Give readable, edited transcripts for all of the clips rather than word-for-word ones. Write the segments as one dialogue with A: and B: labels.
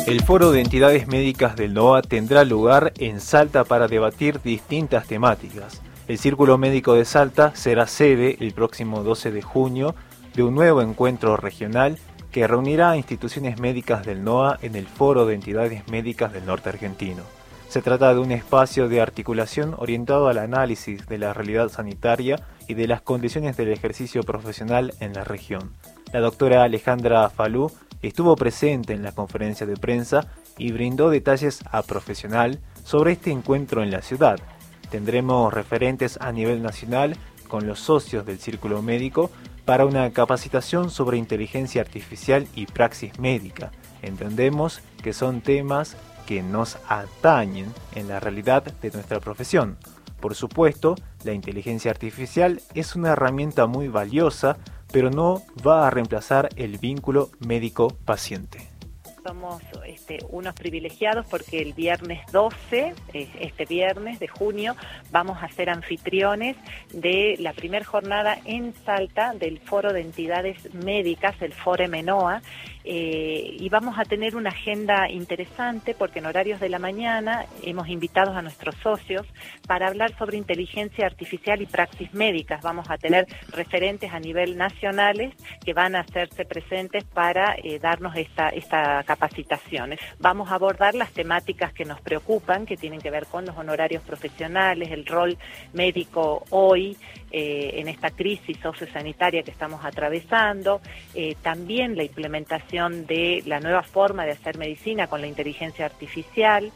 A: El Foro de Entidades Médicas del NOA tendrá lugar en Salta para debatir distintas temáticas. El Círculo Médico de Salta será sede el próximo 12 de junio de un nuevo encuentro regional que reunirá a instituciones médicas del NOA en el Foro de Entidades Médicas del Norte Argentino. Se trata de un espacio de articulación orientado al análisis de la realidad sanitaria y de las condiciones del ejercicio profesional en la región. La doctora Alejandra Falú estuvo presente en la conferencia de prensa y brindó detalles a Profesional sobre este encuentro en la ciudad. Tendremos referentes a nivel nacional con los socios del Círculo Médico para una capacitación sobre inteligencia artificial y praxis médica. Entendemos que son temas que nos atañen en la realidad de nuestra profesión. Por supuesto, la inteligencia artificial es una herramienta muy valiosa, pero no va a reemplazar el vínculo médico-paciente.
B: Somos unos privilegiados porque el viernes 12, este viernes de junio, vamos a ser anfitriones de la primera jornada en Salta del Foro de Entidades Médicas, el FOREM-NOA, y vamos a tener una agenda interesante porque en horarios de la mañana hemos invitado a nuestros socios para hablar sobre inteligencia artificial y praxis médicas. Vamos a tener referentes a nivel nacionales que van a hacerse presentes para darnos esta capacitación. Vamos a abordar las temáticas que nos preocupan, que tienen que ver con los honorarios profesionales, el rol médico hoy, en esta crisis sociosanitaria que estamos atravesando, también la implementación de la nueva forma de hacer medicina con la inteligencia artificial,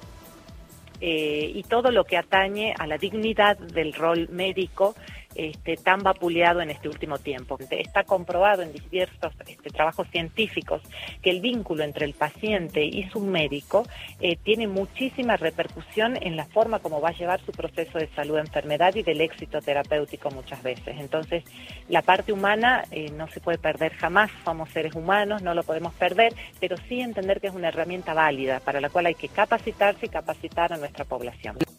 B: y todo lo que atañe a la dignidad del rol médico tan vapuleado en este último tiempo. Está comprobado en diversos trabajos científicos que el vínculo entre el paciente y su médico tiene muchísima repercusión en la forma como va a llevar su proceso de salud-enfermedad y del éxito terapéutico muchas veces. Entonces, la parte humana no se puede perder jamás, somos seres humanos, no lo podemos perder, pero sí entender que es una herramienta válida para la cual hay que capacitarse y capacitar a nuestra población.